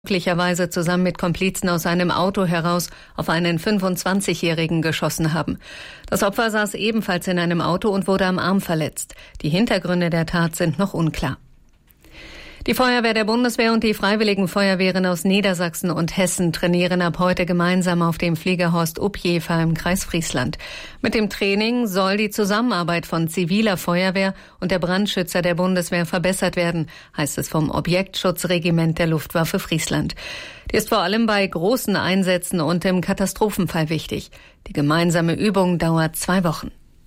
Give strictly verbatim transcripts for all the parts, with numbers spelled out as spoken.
möglicherweise zusammen mit Komplizen aus einem Auto heraus auf einen fünfundzwanzigjährigen geschossen haben. Das Opfer saß ebenfalls in einem Auto und wurde am Arm verletzt. Die Hintergründe der Tat sind noch unklar. Die Feuerwehr der Bundeswehr und die Freiwilligen Feuerwehren aus Niedersachsen und Hessen trainieren ab heute gemeinsam auf dem Flieger Horst Upjefer im Kreis Friesland. Mit dem Training soll die Zusammenarbeit von ziviler Feuerwehr und der Brandschützer der Bundeswehr verbessert werden, heißt es vom Objektschutzregiment der Luftwaffe Friesland. Die ist vor allem bei großen Einsätzen und im Katastrophenfall wichtig. Die gemeinsame Übung dauert zwei Wochen.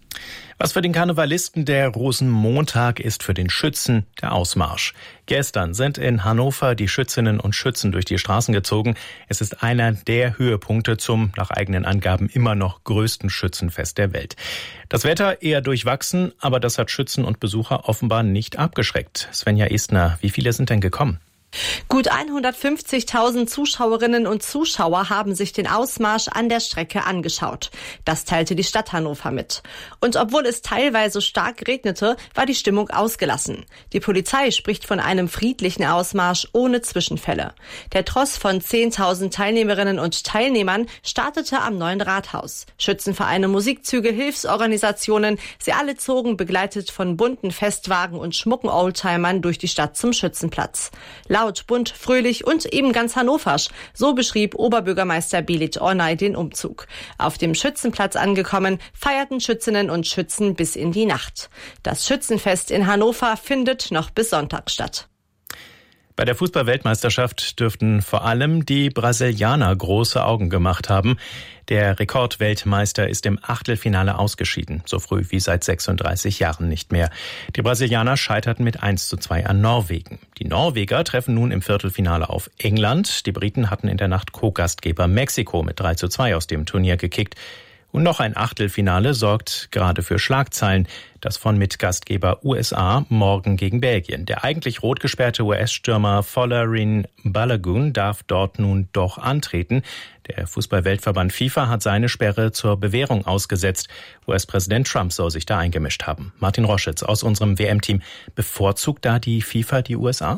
Was für den Karnevalisten der Rosenmontag ist, für den Schützen der Ausmarsch. Gestern sind in Hannover die Schützinnen und Schützen durch die Straßen gezogen. Es ist einer der Höhepunkte zum, nach eigenen Angaben, immer noch größten Schützenfest der Welt. Das Wetter eher durchwachsen, aber das hat Schützen und Besucher offenbar nicht abgeschreckt. Svenja Estner, wie viele sind denn gekommen? Gut hundertfünfzigtausend Zuschauerinnen und Zuschauer haben sich den Ausmarsch an der Strecke angeschaut. Das teilte die Stadt Hannover mit. Und obwohl es teilweise stark regnete, war die Stimmung ausgelassen. Die Polizei spricht von einem friedlichen Ausmarsch ohne Zwischenfälle. Der Tross von zehntausend Teilnehmerinnen und Teilnehmern startete am neuen Rathaus. Schützenvereine, Musikzüge, Hilfsorganisationen, sie alle zogen begleitet von bunten Festwagen und schmucken Oldtimern durch die Stadt zum Schützenplatz. Laut, bunt, fröhlich und eben ganz hannoversch. So beschrieb Oberbürgermeister Belit Ornay den Umzug. Auf dem Schützenplatz angekommen, feierten Schützinnen und Schützen bis in die Nacht. Das Schützenfest in Hannover findet noch bis Sonntag statt. Bei der Fußball-Weltmeisterschaft dürften vor allem die Brasilianer große Augen gemacht haben. Der Rekordweltmeister ist im Achtelfinale ausgeschieden, so früh wie seit sechsunddreißig Jahren nicht mehr. Die Brasilianer scheiterten mit eins zu zwei an Norwegen. Die Norweger treffen nun im Viertelfinale auf England. Die Briten hatten in der Nacht Co-Gastgeber Mexiko mit drei zu zwei aus dem Turnier gekickt. Und noch ein Achtelfinale sorgt gerade für Schlagzeilen. Das von Mitgastgeber U S A morgen gegen Belgien. Der eigentlich rot gesperrte U S-Stürmer Folarin Balogun darf dort nun doch antreten. Der Fußball-Weltverband FIFA hat seine Sperre zur Bewährung ausgesetzt. U S-Präsident Trump soll sich da eingemischt haben. Martin Roschitz aus unserem W M-Team. Bevorzugt da die FIFA die U S A?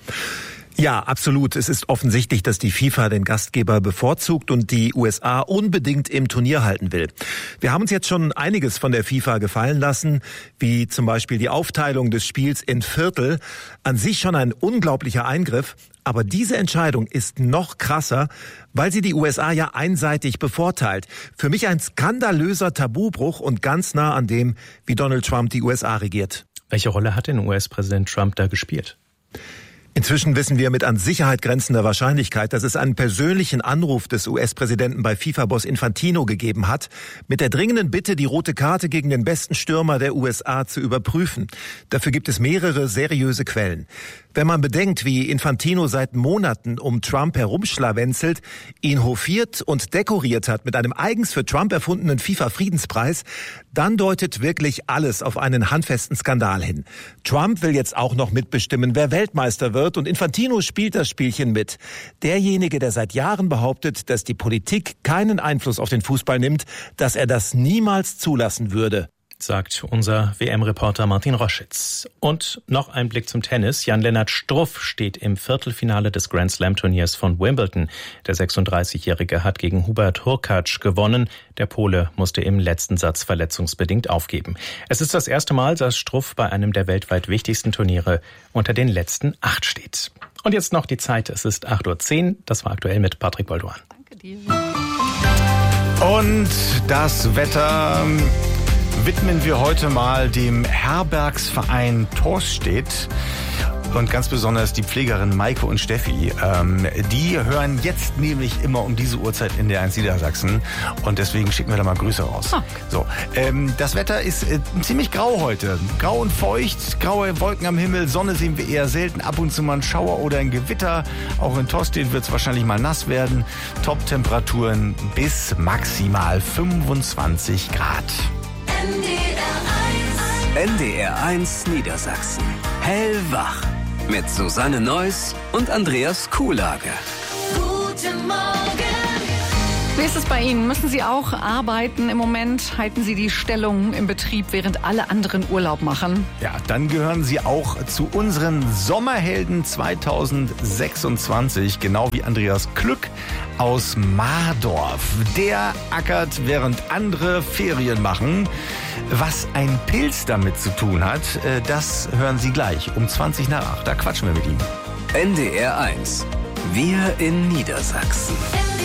Ja, absolut. Es ist offensichtlich, dass die FIFA den Gastgeber bevorzugt und die U S A unbedingt im Turnier halten will. Wir haben uns jetzt schon einiges von der FIFA gefallen lassen, wie zum Beispiel die Aufteilung des Spiels in Viertel. An sich schon ein unglaublicher Eingriff. Aber diese Entscheidung ist noch krasser, weil sie die U S A ja einseitig bevorteilt. Für mich ein skandalöser Tabubruch und ganz nah an dem, wie Donald Trump die U S A regiert. Welche Rolle hat denn U S-Präsident Trump da gespielt? Inzwischen wissen wir mit an Sicherheit grenzender Wahrscheinlichkeit, dass es einen persönlichen Anruf des U S-Präsidenten bei FIFA-Boss Infantino gegeben hat, mit der dringenden Bitte, die rote Karte gegen den besten Stürmer der U S A zu überprüfen. Dafür gibt es mehrere seriöse Quellen. Wenn man bedenkt, wie Infantino seit Monaten um Trump herumschlawenzelt, ihn hofiert und dekoriert hat mit einem eigens für Trump erfundenen FIFA-Friedenspreis, dann deutet wirklich alles auf einen handfesten Skandal hin. Trump will jetzt auch noch mitbestimmen, wer Weltmeister wird, und Infantino spielt das Spielchen mit. Derjenige, der seit Jahren behauptet, dass die Politik keinen Einfluss auf den Fußball nimmt, dass er das niemals zulassen würde. Sagt unser W M-Reporter Martin Roschitz. Und noch ein Blick zum Tennis. Jan-Lennart Struff steht im Viertelfinale des Grand-Slam-Turniers von Wimbledon. Der sechsunddreißigjährige hat gegen Hubert Hurkacz gewonnen. Der Pole musste im letzten Satz verletzungsbedingt aufgeben. Es ist das erste Mal, dass Struff bei einem der weltweit wichtigsten Turniere unter den letzten acht steht. Und jetzt noch die Zeit. Es ist acht Uhr zehn. Das war aktuell mit Patrick Bolduan. Danke dir. Und das Wetter widmen wir heute mal dem Herbergsverein Torsstedt und ganz besonders die Pflegerin Maike und Steffi. Ähm, die hören jetzt nämlich immer um diese Uhrzeit in der eins Niedersachsen und deswegen schicken wir da mal Grüße raus. Okay. So, ähm, das Wetter ist äh, ziemlich grau heute. Grau und feucht, graue Wolken am Himmel, Sonne sehen wir eher selten, ab und zu mal ein Schauer oder ein Gewitter. Auch in Torsstedt wird es wahrscheinlich mal nass werden. Top-Temperaturen bis maximal fünfundzwanzig Grad. N D R eins Niedersachsen. Hellwach. Mit Susanne Neuss und Andreas Kuhlage. Guten Morgen. Wie ist es bei Ihnen? Müssen Sie auch arbeiten im Moment? Halten Sie die Stellung im Betrieb, während alle anderen Urlaub machen? Ja, dann gehören Sie auch zu unseren Sommerhelden zweitausendsechsundzwanzig, genau wie Andreas Klück aus Mardorf. Der ackert, während andere Ferien machen. Was ein Pilz damit zu tun hat, das hören Sie gleich um zwanzig nach acht. Da quatschen wir mit ihm. N D R eins. Wir in Niedersachsen.